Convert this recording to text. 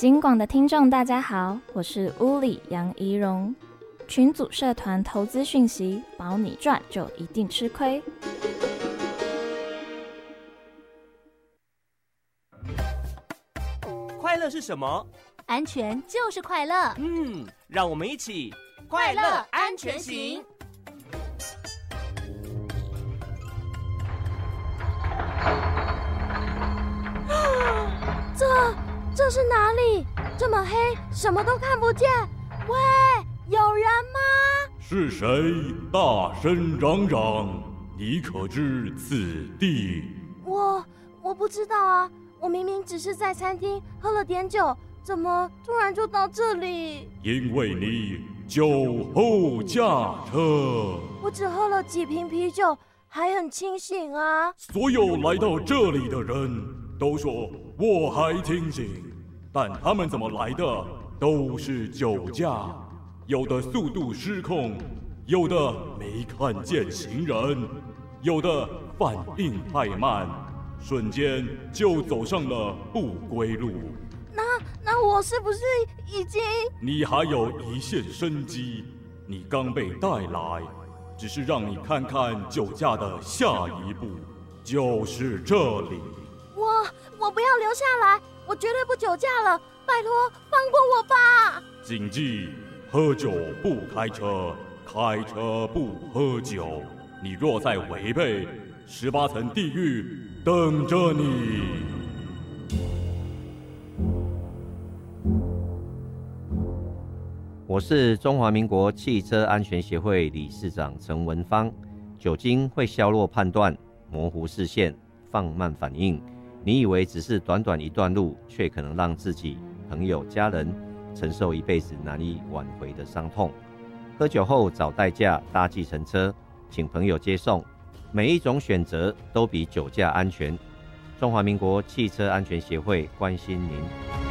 警广的听众大家好，我是屋里杨怡蓉。群组社团投资讯息，保你赚就一定吃亏。 快乐是什么？ 安全就是快乐。 让我们一起快乐安全行。 这是哪里？这么黑，什么都看不见。喂，有人吗？ 是谁大声嚷嚷？你可知此地？ 我不知道啊，我明明只是在餐厅喝了点酒，怎么突然就到这里？ 因为你酒后驾车。 我只喝了几瓶啤酒，还很清醒啊。 所有来到这里的人都说我还清醒，但他们怎么来的都是酒驾，有的速度失控，有的没看见行人，有的反应太慢，瞬间就走上了不归路。 那我是不是已经…… 你还有一线生机，你刚被带来，只是让你看看酒驾的下一步，就是这里。 我不要留下来，我绝对不酒驾了，拜托放过我吧！ 谨记，喝酒不开车，开车不喝酒。你若再违背，18层地狱等着你。 我是中华民国汽车安全协会理事长陈文芳。酒精会削弱判断，模糊视线，放慢反应。你以为只是短短一段路，却可能让自己、朋友、家人承受一辈子难以挽回的伤痛。喝酒后找代驾搭计程车，请朋友接送，每一种选择都比酒驾安全。中华民国汽车安全协会关心您。